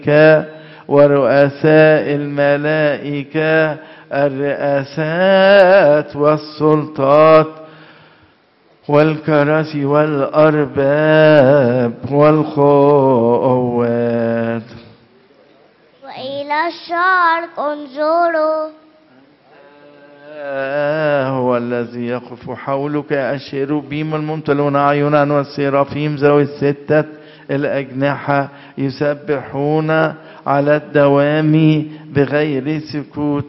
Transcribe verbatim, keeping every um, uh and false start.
ورؤساء الملائكة الرئاسات والسلطات والكراسي والأرباب والقوات. وإلى الشرق انظروا، هو الذي يقف حولك الشيروبيم الممتلون أعينا والسيرافيم ذوي الستة الأجنحة يسبحون على الدوام بغير سكوت.